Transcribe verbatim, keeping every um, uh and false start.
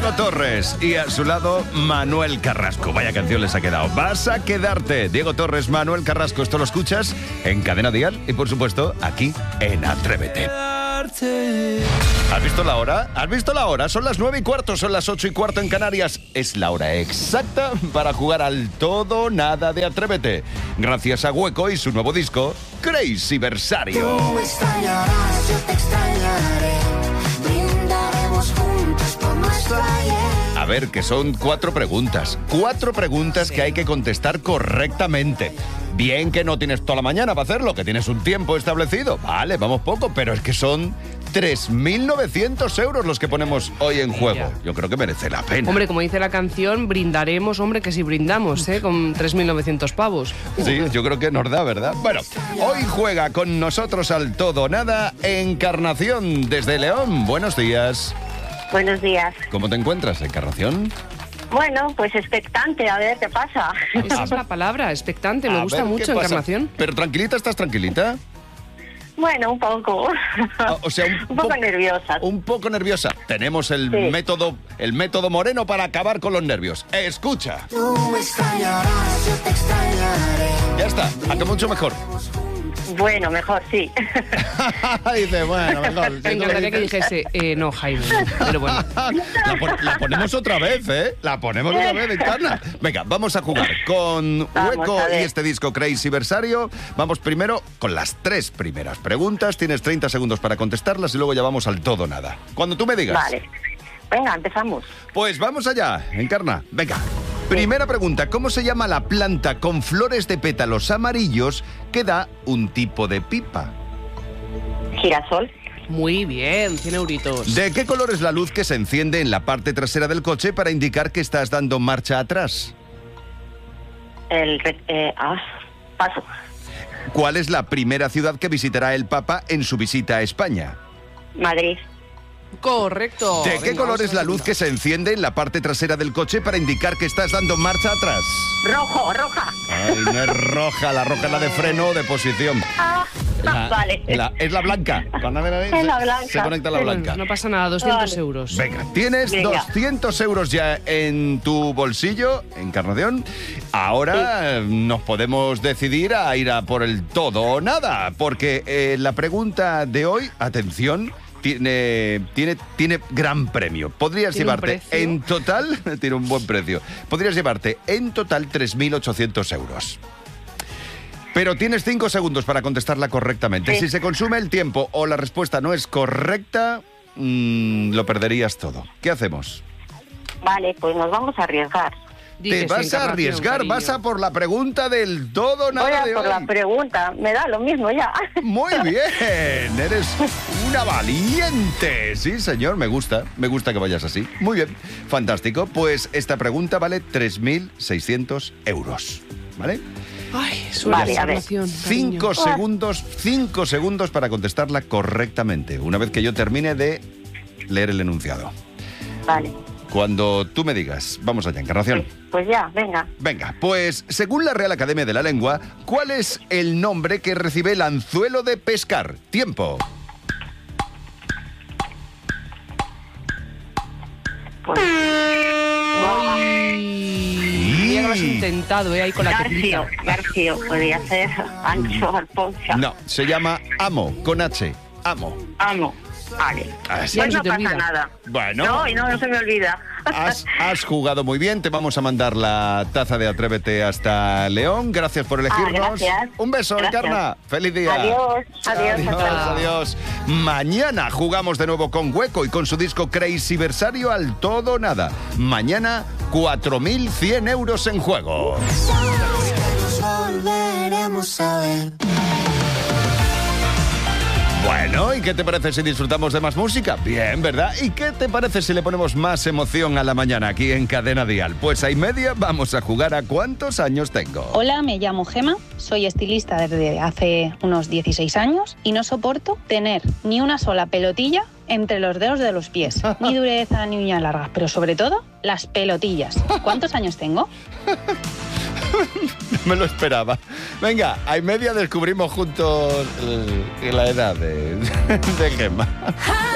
Diego Torres y a su lado Manuel Carrasco. Vaya canción les ha quedado. Vas a quedarte. Diego Torres, Manuel Carrasco. Esto lo escuchas en Cadena Dial y, por supuesto, aquí en Atrévete. ¿Has visto la hora? ¿Has visto la hora? Son las nueve y cuarto, son las ocho y cuarto en Canarias. Es la hora exacta para jugar al todo o nada de Atrévete. Gracias a Hueco y su nuevo disco, Crazy Versario. Tú extrañarás, yo te extrañaré. Brindaremos juntos por nuestro ayer. A ver, que son cuatro preguntas. Cuatro preguntas que hay que contestar correctamente. Bien que no tienes toda la mañana para hacerlo, que tienes un tiempo establecido. Vale, vamos poco, pero es que son tres mil novecientos euros los que ponemos hoy en juego. Yo creo que merece la pena. Hombre, como dice la canción, brindaremos, hombre, que si brindamos, ¿eh? Con tres mil novecientos pavos. Sí, yo creo que nos da, ¿verdad? Bueno, hoy juega con nosotros al todo o nada Encarnación desde León. Buenos días. Buenos días. ¿Cómo te encuentras, Encarnación? Bueno, pues expectante, a ver qué pasa. Esa es la palabra, expectante. Me A gusta ver, ¿qué mucho, pasa? Encarnación. Pero tranquilita, ¿estás tranquilita? Bueno, un poco. Ah, o sea, un, un poco po- nerviosa. Un poco nerviosa. Tenemos el Sí. método, el método Moreno para acabar con los nervios. Escucha. Tú me extrañarás, yo te extrañaré. Ya está, a que mucho mejor. Bueno, mejor sí. Dice, bueno, mejor. Me encantaría que dijese, eh, no, Jaime. Pero bueno. La, pon- la ponemos otra vez, ¿eh? La ponemos otra vez, Encarna. Venga, vamos a jugar con Vamos, Hueco a ver. y este disco Crazy Versario. Vamos primero con las tres primeras preguntas. Tienes treinta segundos para contestarlas y luego ya vamos al todo o nada. Cuando tú me digas. Vale. Venga, empezamos. Pues vamos allá, Encarna. Venga. Primera pregunta. ¿Cómo se llama la planta con flores de pétalos amarillos que da un tipo de pipa? Girasol. Muy bien, cien euritos. ¿De qué color es la luz que se enciende en la parte trasera del coche para indicar que estás dando marcha atrás? El... re- Eh, ah, paso. ¿Cuál es la primera ciudad que visitará el Papa en su visita a España? Madrid. Correcto. ¿De qué Venga, color vamos es a la ver. luz que se enciende en la parte trasera del coche para indicar que estás dando marcha atrás? Rojo, roja. Ay, no es roja, la roja es la de freno o de posición. Ah, La- vale. la- es la blanca. Cuando me la ves, Es la se- blanca. Se conecta la blanca. No pasa nada, doscientos Vale. euros. Venga, tienes Venga. doscientos euros ya en tu bolsillo, Encarnación. Ahora eh, nos podemos decidir a ir a por el todo o nada, porque eh, la pregunta de hoy, atención, tiene, tiene, tiene gran premio. Podrías ¿Tiene un llevarte precio? en total, tiene un buen precio, podrías llevarte en total tres mil ochocientos euros. Pero tienes cinco segundos para contestarla correctamente. Sí. Si se consume el tiempo o la respuesta no es correcta, mm, lo perderías todo. ¿Qué hacemos? Vale, pues nos vamos a arriesgar. Di Te que sí, vas a Encarnación, arriesgar, cariño. vas a por la pregunta del todo o Voy nada a de por hoy. la pregunta. Me da lo mismo ya. Muy bien, eres una valiente. Sí, señor, me gusta, me gusta que vayas así. Muy bien, fantástico. Pues esta pregunta vale tres mil seiscientos euros, ¿vale? Ay, suena Vale, a ver. Encarnación, Cinco cariño. segundos, cinco segundos para contestarla correctamente, una vez que yo termine de leer el enunciado. Vale. Cuando tú me digas, vamos allá, Encarnación. Pues ya, venga. Venga, pues según la Real Academia de la Lengua, ¿cuál es el nombre que recibe el anzuelo de pescar? Tiempo. Pues... Mira que lo has intentado, ¿eh? Ahí con la Garcio, teclita. Garcio, podría ser Ancho Alfonso. No, se llama Amo, con H. Amo. Amo. Vale. Así Ya Pues no no se te pasa olvida. nada. Bueno. No, y no, no se me olvida. Has, has jugado muy bien, te vamos a mandar la taza de Atrévete hasta León. Gracias por elegirnos. gracias. Un beso, Gracias. Encarna. Feliz día. Adiós, adiós, Adiós, hasta luego. adiós. Mañana jugamos de nuevo con Hueco y con su disco Crazy Versario al todo o nada. Mañana cuatro mil cien euros en juego. Sabes que nos volveremos a ver. Bueno, ¿y qué te parece si disfrutamos de más música? Bien, ¿verdad? ¿Y qué te parece si le ponemos más emoción a la mañana aquí en Cadena Dial? Pues a y media vamos a jugar a ¿cuántos años tengo? Hola, me llamo Gema, soy estilista desde hace unos dieciséis años y no soporto tener ni una sola pelotilla entre los dedos de los pies, ni dureza ni uñas largas, pero sobre todo las pelotillas. ¿Cuántos años tengo? Me lo esperaba. Venga, a y media descubrimos juntos eh, la edad de, de Gemma.